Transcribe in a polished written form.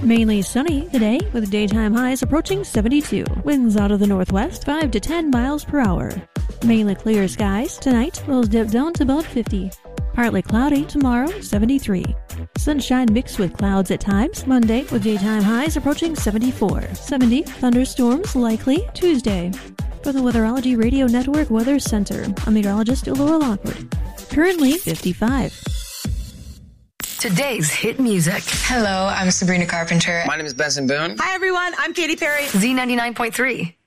Mainly sunny today with daytime highs approaching 72. Winds out of the northwest 5 to 10 miles per hour. Mainly clear skies. Tonight will dip down to about 50. Partly cloudy tomorrow, 73. Sunshine mixed with clouds at times. Monday with daytime highs approaching 74. 70. Thunderstorms likely Tuesday. For the Weatherology Radio Network Weather Center, I'm meteorologist Laura Lockwood. Currently 55. Today's hit music. Hello, I'm Sabrina Carpenter. My name is Benson Boone. Hi, everyone. I'm Katy Perry. Z99.3.